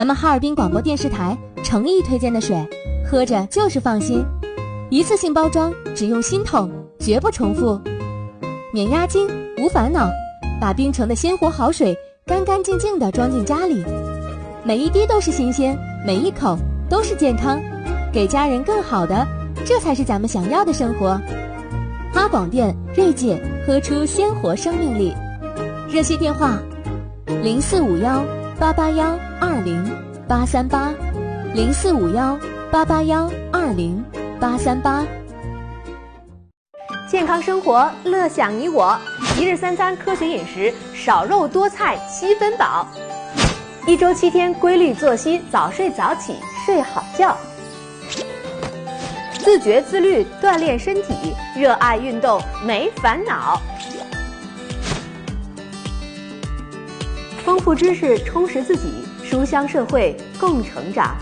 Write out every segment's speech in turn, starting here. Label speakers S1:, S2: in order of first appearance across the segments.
S1: 咱们哈尔滨广播电视台诚意推荐的水，喝着就是放心，一次性包装，只用心痛，绝不重复，免押金，无烦恼，把冰城的鲜活好水干干净净地装进家里，每一滴都是新鲜，每一口都是健康，给家人更好的，这才是咱们想要的生活。哈广电锐界，喝出鲜活生命力。热线电话：0451-881-20838，0451-881-20838。
S2: 健康生活，乐享你我。一日三餐科学饮食，少肉多菜7分饱。1周7天规律作息，早睡早起，睡好觉。自觉自律，锻炼身体，热爱运动，没烦恼。丰富知识，充实自己，书香社会，共成长。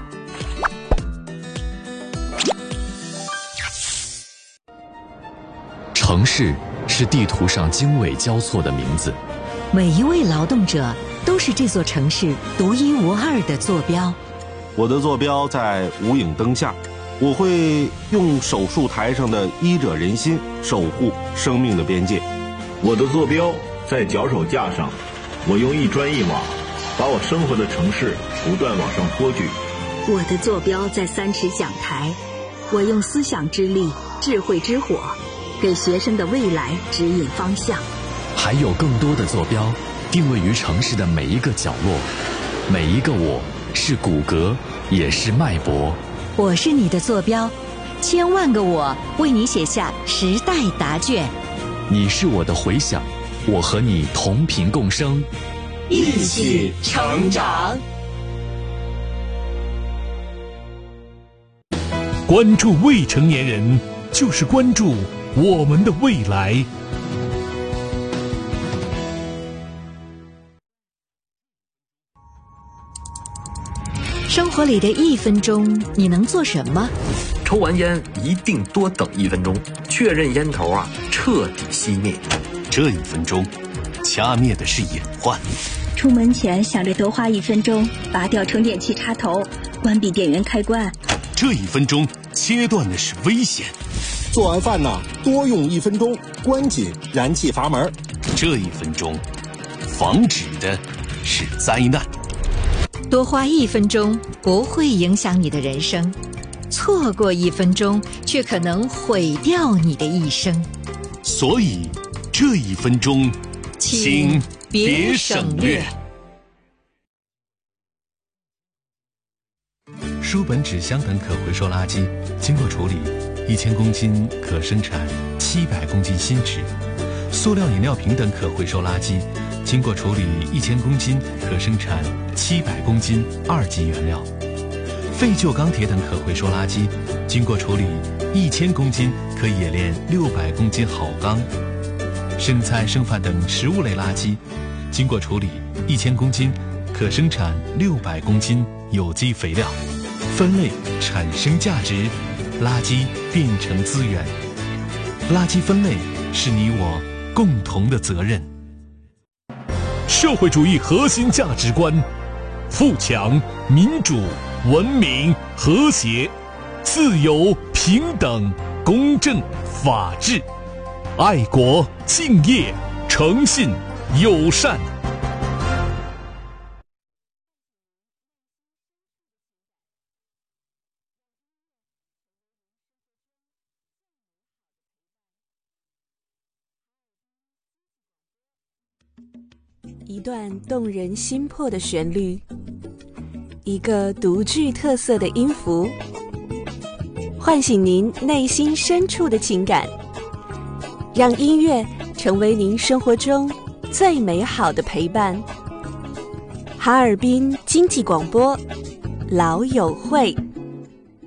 S3: 城市是地图上经纬交错的名字，
S4: 每一位劳动者都是这座城市独一无二的坐标。
S5: 我的坐标在无影灯下，我会用手术台上的医者仁心守护生命的边界。
S6: 我的坐标在脚手架上，我用一砖一瓦把我生活的城市不断往上托举。
S4: 我的坐标在3尺讲台，我用思想之力，智慧之火，给学生的未来指引方向。
S3: 还有更多的坐标定位于城市的每一个角落，每一个我是骨骼，也是脉搏。
S4: 我是你的坐标，千万个我为你写下时代答卷。
S3: 你是我的回响，我和你同频共生，
S4: 一起成长。
S7: 关注未成年人，就是关注我们的未来。
S4: 生活里的1分钟，你能做什么？
S8: 抽完烟一定多等1分钟，确认烟头彻底熄灭。
S9: 这1分钟，掐灭的是隐患。
S10: 出门前想着多花1分钟，拔掉充电器插头，关闭电源开关。
S9: 这1分钟，切断的是危险。
S11: 做完饭多用1分钟，关紧燃气阀门。
S9: 这1分钟，防止的是灾难。
S4: 多花1分钟不会影响你的人生，错过1分钟却可能毁掉你的一生。
S9: 所以这1分钟，请别省略。
S12: 书本、纸箱等可回收垃圾经过处理，1000公斤可生产700公斤新纸；塑料饮料瓶等可回收垃圾经过处理1000公斤可生产700公斤2级原料；废旧钢铁等可回收垃圾经过处理1000公斤可冶炼600公斤好钢；剩菜剩饭等食物类垃圾经过处理1000公斤可生产600公斤有机肥料。分类产生价值，垃圾变成资源。垃圾分类是你我共同的责任。
S7: 社会主义核心价值观：富强、民主、文明、和谐、自由、平等、公正、法治、爱国、敬业、诚信、友善。
S13: 一段动人心魄的旋律，一个独具特色的音符，唤醒您内心深处的情感，让音乐成为您生活中最美好的陪伴。哈尔滨经济广播，老友会。